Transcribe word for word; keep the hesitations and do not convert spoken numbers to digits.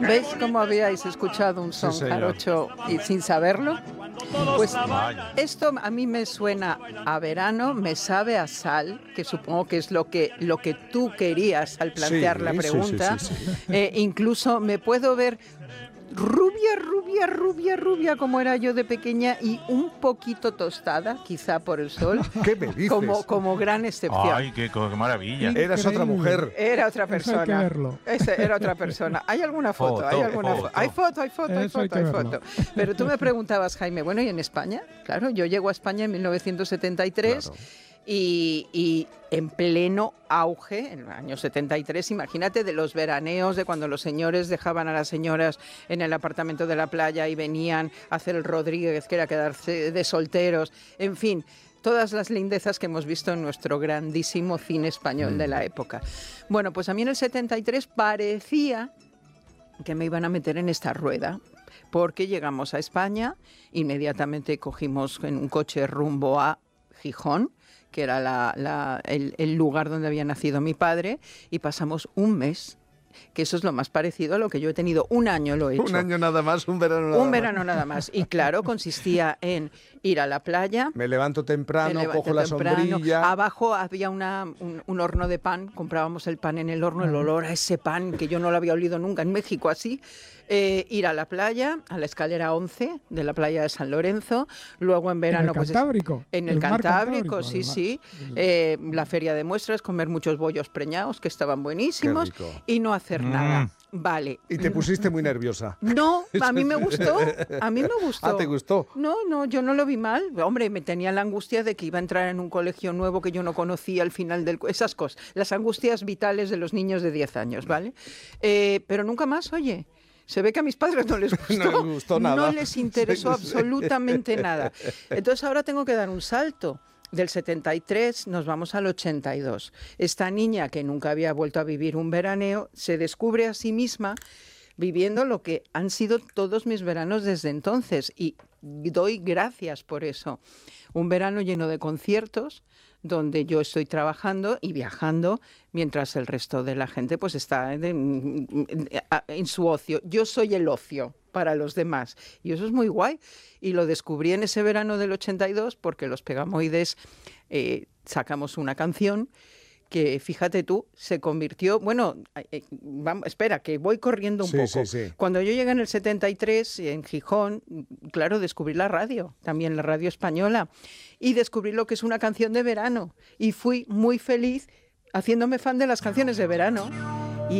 ¿Veis cómo habíais escuchado un son Sí, señor. jarocho y sin saberlo? Pues esto a mí me suena a verano, me sabe a sal, que supongo que es lo que, lo que tú querías al plantear Sí, la sí, pregunta. sí, sí, sí. Eh, incluso me puedo ver rubia, rubia, rubia, rubia como era yo de pequeña y un poquito tostada, quizá por el sol, ¿Qué me dices? como, como gran excepción. Ay, qué, co- qué maravilla. Eras otra Increíble. mujer. Era otra Eso hay que persona. verlo. Ese era otra persona. ¿Hay alguna foto? Foto, ¿Hay alguna foto. foto? Hay foto, hay foto, hay Eso hay foto, que hay verlo. foto. Pero tú me preguntabas, Jaime, bueno, ¿y en España? Claro, yo llego a España en mil novecientos setenta y tres. Claro. Y, y en pleno auge, en el año setenta y tres, imagínate, de los veraneos, de cuando los señores dejaban a las señoras en el apartamento de la playa y venían a hacer el Rodríguez, que era quedarse de solteros, en fin, todas las lindezas que hemos visto en nuestro grandísimo cine español de la época. Bueno, pues a mí en el setenta y tres parecía que me iban a meter en esta rueda, porque llegamos a España, inmediatamente cogimos en un coche rumbo a Gijón, que era la, la, el, el lugar donde había nacido mi padre, y pasamos un mes, que eso es lo más parecido a lo que yo he tenido. Un año lo he hecho. Un año nada más, un verano nada Un más. verano nada más. Y claro, consistía en ir a la playa. Me levanto temprano, me levanto cojo la temprano. sombrilla. Abajo había una, un, un horno de pan, comprábamos el pan en el horno, el olor a ese pan que yo no lo había olido nunca en México así. Eh, ir a la playa, a la escalera once de la playa de San Lorenzo, luego en verano... En el pues, Cantábrico. En el, el mar Cantábrico, Cantábrico, sí, además. sí. Eh, la feria de muestras, comer muchos bollos preñados, que estaban buenísimos, Qué rico. y no hacer Mm. nada. Vale. Y te pusiste muy nerviosa. No, a mí me gustó, a mí me gustó. Ah, ¿te gustó? No, no, yo no lo vi mal. Hombre, me tenía la angustia de que iba a entrar en un colegio nuevo que yo no conocía al final del... co- Esas cosas, las angustias vitales de los niños de diez años, ¿vale? Eh, pero nunca más, oye... Se ve que a mis padres no les gustó, No les gustó nada. no les interesó absolutamente nada. Entonces ahora tengo que dar un salto. Del setenta y tres nos vamos al ochenta y dos. Esta niña que nunca había vuelto a vivir un veraneo se descubre a sí misma viviendo lo que han sido todos mis veranos desde entonces y doy gracias por eso. Un verano lleno de conciertos donde yo estoy trabajando y viajando mientras el resto de la gente pues está en, en, en su ocio. Yo soy el ocio para los demás y eso es muy guay y lo descubrí en ese verano del ochenta y dos porque los Pegamoides eh, sacamos una canción que, fíjate tú, se convirtió... Bueno, eh, vamos, espera, que voy corriendo un Sí, poco. sí, sí. Cuando yo llegué en el setenta y tres, en Gijón, claro, descubrí la radio, también la radio española, y descubrí lo que es una canción de verano. Y fui muy feliz haciéndome fan de las canciones de verano.